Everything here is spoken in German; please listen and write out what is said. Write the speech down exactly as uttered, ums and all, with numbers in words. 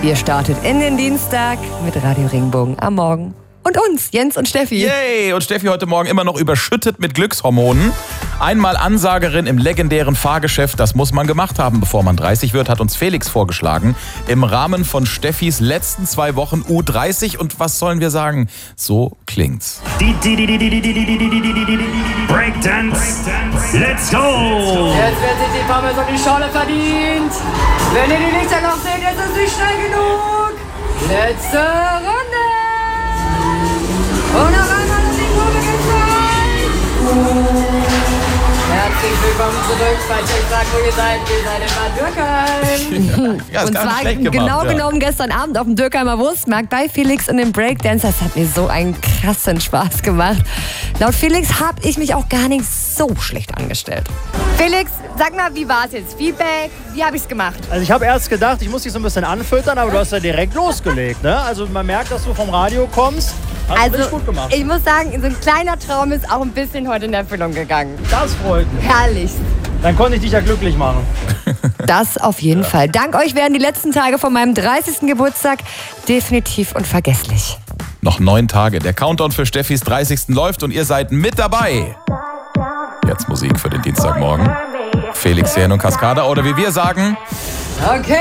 Ihr startet in den Dienstag mit Radio Regenbogen am Morgen. Und uns, Jens und Steffi. Yay! Und Steffi heute Morgen immer noch überschüttet mit Glückshormonen. Einmal Ansagerin im legendären Fahrgeschäft, das muss man gemacht haben, bevor man dreißig wird, hat uns Felix vorgeschlagen. Im Rahmen von Steffis letzten zwei Wochen U dreißig. Und was sollen wir sagen? So klingt's. Breakdance, let's go! Jetzt wird sich die Pommes und die Schorle verdient. Wenn ihr die Lichter noch seht, ist es nicht schnell genug. Letzte Runde. Und noch einmal und die Kurve geht frei. Herzlich willkommen zurück bei TikTok, wo ihr seid. Wir seid in Bad Dürkheim. Ja, ist Und gar nicht zwar schlecht gemacht, genau ja. genommen gestern Abend auf dem Dürkheimer Wurstmarkt bei Felix und dem Breakdance. Das hat mir so einen krassen Spaß gemacht. Laut Felix habe ich mich auch gar nicht so schlecht angestellt. Felix, sag mal, wie war es jetzt? Feedback, wie habe ich es gemacht? Also ich habe erst gedacht, ich muss dich so ein bisschen anfüttern, aber du hast ja direkt losgelegt, ne? Also man merkt, dass du vom Radio kommst. Hast du Also, richtig gut gemacht. ich muss sagen, so ein kleiner Traum ist auch ein bisschen heute in Erfüllung gegangen. Das freut mich. Herrlich. Dann konnte ich dich ja glücklich machen. Das auf jeden Fall. Dank euch werden die letzten Tage von meinem dreißigsten Geburtstag definitiv unvergesslich. Noch neun Tage. Der Countdown für Steffis dreißigsten läuft und ihr seid mit dabei. Jetzt Musik für den Dienstagmorgen. Felix Jähn und Cascada oder wie wir sagen... Okay.